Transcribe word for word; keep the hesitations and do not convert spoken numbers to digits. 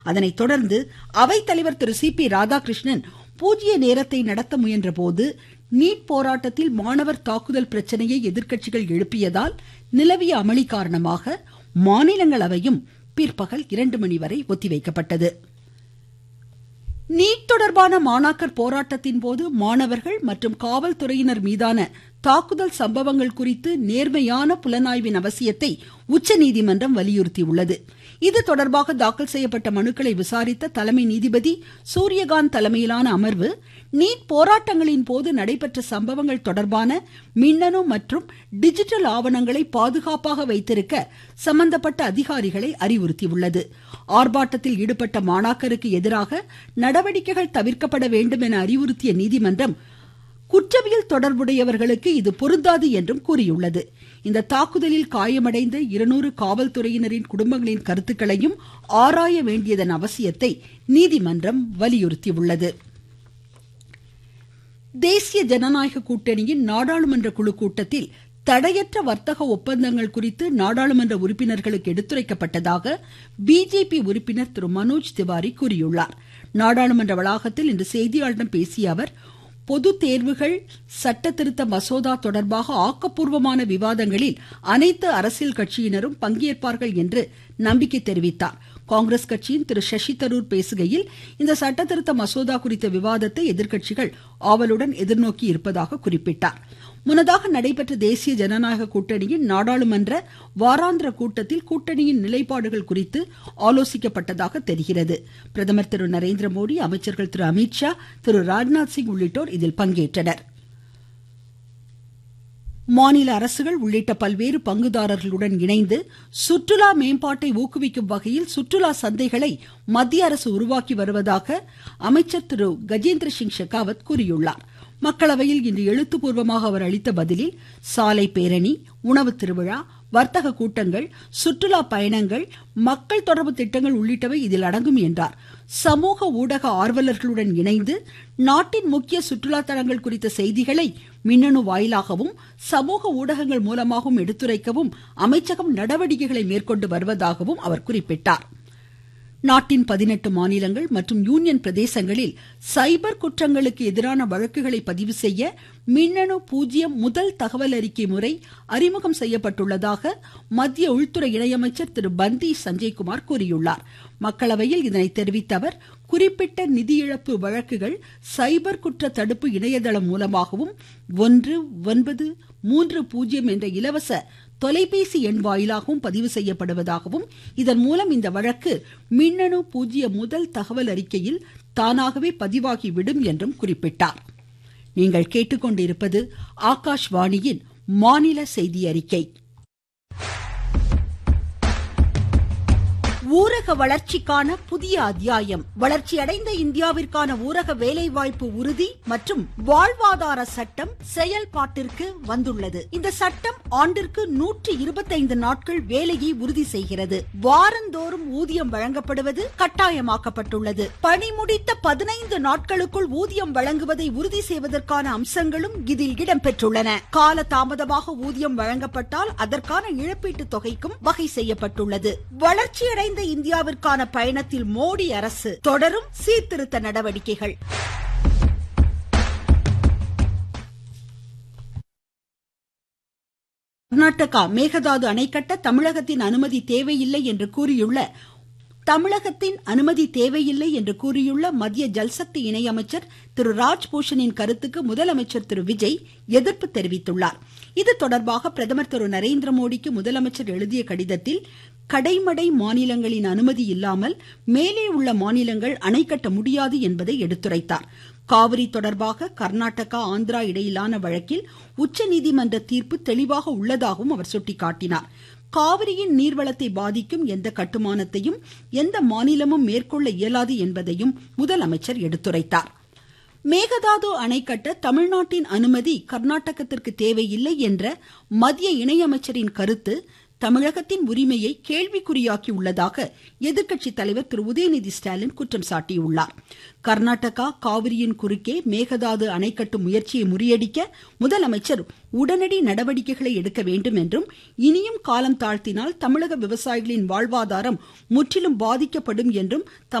அதனைத் தொடர்ந்து அவைத்தலைவர் திரு சி பி ராதாகிருஷ்ணன் பூஜ்ய நேரத்தை நடத்த முயன்ற போது நீட் போராட்டத்தில் மாணவர் தாக்குதல் பிரச்சனையை எதிர்க்கட்சிகள் எழுப்பியதால் நிலவிய அமளி காரணமாக மாநிலங்களவையும் பிற்பகல் இரண்டு மணி வரை ஒத்திவைக்கப்பட்டது. நீட் தொடர்பான மாணாக்கர் போராட்டத்தின் போது மாணவர்கள் மற்றும் காவல்துறையினர் மீதான தாக்குதல் சம்பவங்கள் குறித்து நேர்மையான புலனாய்வின் அவசியத்தை உச்சநீதிமன்றம் வலியுறுத்தியுள்ளது. இது தொடர்பாக தாக்கல் செய்யப்பட்ட மனுக்களை விசாரித்த தலைமை நீதிபதி சூரியகாந்த் தலைமையிலான அமர்வு நீட் போராட்டங்களின் போது நடைபெற்ற சம்பவங்கள் தொடர்பான மின்னணு மற்றும் டிஜிட்டல் ஆவணங்களை பாதுகாப்பாக வைத்திருக்க சம்பந்தப்பட்ட அதிகாரிகளை அறிவுறுத்தியுள்ளது. ஆர்ப்பாட்டத்தில் ஈடுபட்ட மாணாக்கருக்கு எதிராக நடவடிக்கைகள் தவிர்க்கப்பட வேண்டும் என அறிவுறுத்திய நீதிமன்றம் குற்றவியல் தொடர்புடையவர்களுக்கு இது பொருந்தாது என்றும் கூறியுள்ளது. இந்த தாக்குதலில் காயமடைந்த இருநூறு காவல்துறையினரின் குடும்பங்களின் கருத்துக்களையும் ஆராய வேண்டியதன் அவசியத்தை நீதிமன்றம் வலியுறுத்தியுள்ளது. தேசிய ஜனநாயக கூட்டணியின் நாடாளுமன்ற குழு கூட்டத்தில் தடையற்ற வர்த்தக ஒப்பந்தங்கள் குறித்து நாடாளுமன்ற உறுப்பினர்களுக்கு எடுத்துரைக்கப்பட்டதாக பிஜேபி உறுப்பினர் திரு மனோஜ் திவாரி கூறியுள்ளார். நாடாளுமன்ற வளாகத்தில் இன்று செய்தியாளர்களிடம் பேசிய அவர், பொது தேர்வுகள் சட்ட திருத்த மசோதா தொடர்பாக ஆக்கப்பூர்வமான விவாதங்களில் அனைத்து அரசியல் கட்சியினரும் பங்கேற்பார்கள் என்று நம்பிக்கை தெரிவித்தார். காங்கிரஸ் கட்சியின் திரு சசி தரூர் பேசுகையில், இந்த சட்ட திருத்த மசோதா குறித்த விவாதத்தை எதிர்க்கட்சிகள் ஆவலுடன் எதிர்நோக்கி இருப்பதாக குறிப்பிட்டார். முன்னதாக நடைபெற்ற தேசிய ஜனநாயக கூட்டணியின் நாடாளுமன்ற வாராந்திர கூட்டத்தில் கூட்டணியின் நிலைப்பாடுகள் குறித்து ஆலோசிக்கப்பட்டதாக தெரிகிறது. பிரதமர் திரு நரேந்திர மோடி, அமைச்சர்கள் திரு அமித்ஷா, திரு ராஜ்நாத் சிங் உள்ளிட்டோர் இதில் பங்கேற்றனர். மாநில அரசுகள் உள்ளிட்ட பல்வேறு பங்குதாரர்களுடன் இணைந்து சுற்றுலா மேம்பாட்டை ஊக்குவிக்கும் வகையில் சுற்றுலா சந்தைகளை மத்திய அரசு உருவாக்கி வருவதாக அமைச்சர் திரு கஜேந்திர சிங் ஷெகாவத் கூறியுள்ளார். மக்களவையில் இன்று எழுத்துப்பூர்வமாக அவர் அளித்த பதிலில், சாலை பேரணி, உணவு திருவிழா, வர்த்தக கூட்டங்கள், சுற்றுலா பயணங்கள், மக்கள் தொடர்பு திட்டங்கள் உள்ளிட்டவை இதில் அடங்கும் என்றார். சமூக ஊடக ஆர்வலர்களுடன் இணைந்து நாட்டின் முக்கிய சுற்றுலா தலங்கள் குறித்த செய்திகளை மின்னணு வாயிலாகவும் சமூக ஊடகங்கள் மூலமாகவும் எடுத்துரைக்கவும் அமைச்சகம் நடவடிக்கைகளை மேற்கொண்டு வருவதாகவும் அவர் குறிப்பிட்டார். நாட்டின் பதினெட்டு மாநிலங்கள் மற்றும் யூனியன் பிரதேசங்களில் சைபர் குற்றங்களுக்கு எதிரான வழக்குகளை பதிவு செய்ய மின்னணு பூஜ்ஜியம் முதல் தகவல் அறிக்கை முறை அறிமுகம் செய்யப்பட்டுள்ளதாக மத்திய உள்துறை இணையமைச்சர் திரு பந்தி சஞ்சய்குமார் கூறியுள்ளார். மக்களவையில் இதனை தெரிவித்த அவர், குறிப்பிட்ட நிதி இழப்பு வழக்குகள் சைபர் குற்ற தடுப்பு இணையதளம் மூலமாகவும் ஒன்று ஒன்பது மூன்று பூஜ்ஜியம் என்ற இலவச தொலைபேசி எண் வாயிலாகவும் பதிவு செய்யப்படுவதாகவும், இதன் மூலம் இந்த வழக்கு மின்னணு பூஜ்ஜிய முதல் தகவல் அறிக்கையில் தானாகவே பதிவாகிவிடும் என்றும் குறிப்பிட்டார். நீங்கள் கேட்டுக்கொண்டிருப்பது ஆகாஷ்வாணியின் மாநில செய்தி அறிக்கை. ஊரக வளர்ச்சிக்கான புதிய அத்தியாயம். வளர்ச்சியடைந்த இந்தியாவிற்கான ஊரக வேலைவாய்ப்பு உறுதி மற்றும் வாழ்வாதார சட்டம் செயல்பாட்டிற்கு வந்துள்ளது. இந்த சட்டம் ஆண்டிற்கு நூற்றி இருபத்தைந்து நாட்கள் வேலையை உறுதி செய்கிறது. வாரந்தோறும் ஊதியம் வழங்கப்படுவது கட்டாயமாக்கப்பட்டுள்ளது. பணி முடித்த பதினைந்து நாட்களுக்குள் ஊதியம் வழங்குவதை உறுதி செய்வதற்கான அம்சங்களும் இதில் இடம்பெற்றுள்ளன. கால தாமதமாக ஊதியம் வழங்கப்பட்டால் அதற்கான இழப்பீட்டு தொகைக்கும் வகை செய்யப்பட்டுள்ளது. வளர்ச்சியடைந்த இந்தியாவிற்கான பயணத்தில் மோடி அரசு தொடரும் சீர்திருத்த நடவடிக்கைகள். கர்நாடகா மேகதாது அணை கட்ட தமிழகத்தின் அனுமதி தேவையில்லை என்று கூறியுள்ள தமிழகத்தின் அனுமதி தேவையில்லை என்று கூறியுள்ள மத்திய ஜல்சக்தி இணையமைச்சர் திரு ராஜ்பூஷனின் கருத்துக்கு முதலமைச்சர் திரு விஜய் எதிர்ப்பு தெரிவித்துள்ளார். இது தொடர்பாக பிரதமர் திரு நரேந்திர மோடிக்கு முதலமைச்சர் எழுதிய கடிதத்தில், கடைமடை மாநிலங்களின் அனுமதி இல்லாமல் மேலே உள்ள மாநிலங்கள் அணை கட்ட முடியாது என்பதை எடுத்துரைத்தார். காவிரி தொடர்பாக கர்நாடகா, ஆந்திரா இடையிலான வழக்கில் உச்சநீதிமன்ற தீர்ப்பு தெளிவாக உள்ளதாகவும் அவர் சுட்டிக்காட்டினார். காவிரியின் நீர்வளத்தை பாதிக்கும் எந்த கட்டுமானத்தையும் எந்த மாநிலமும் மேற்கொள்ள இயலாது என்பதையும் முதலமைச்சர் எடுத்துரைத்தார். மேகதாது அணை கட்ட தமிழ்நாட்டின் அனுமதி கர்நாடகத்திற்கு தேவையில்லை என்ற மத்திய இணையமைச்சரின் கருத்து தமிழகத்தின் உரிமையை கேள்விக்குறியாக்கி உள்ளதாக எதிர்க்கட்சி தலைவர் திரு உதயநிதி ஸ்டாலின் குற்றம் சாட்டியுள்ளார். கர்நாடகா காவிரியின் குறுக்கே மேகதாது அணை கட்டும் முயற்சியை முறியடிக்க முதலமைச்சர் உடனடி நடவடிக்கைகளை எடுக்க வேண்டும் என்றும், இனியும் காலம் தாழ்த்தினால் தமிழக விவசாயிகளின் வாழ்வாதாரம் முற்றிலும் பாதிக்கப்படும் என்றும்